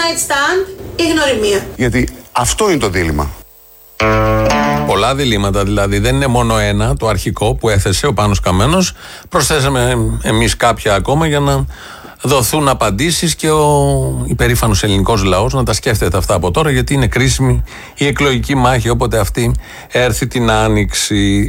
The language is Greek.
night stand ή γνωριμία. Γιατί αυτό είναι το δίλημμα. Πολλά διλήμματα δηλαδή. Δεν είναι μόνο ένα, το αρχικό που έθεσε ο Πάνος Καμένος. Προσθέσαμε εμείς κάποια ακόμα για να δοθούν απαντήσεις και ο υπερήφανος ελληνικός λαός να τα σκέφτεται αυτά από τώρα, γιατί είναι κρίσιμη η εκλογική μάχη όποτε αυτή έρθει την Άνοιξη.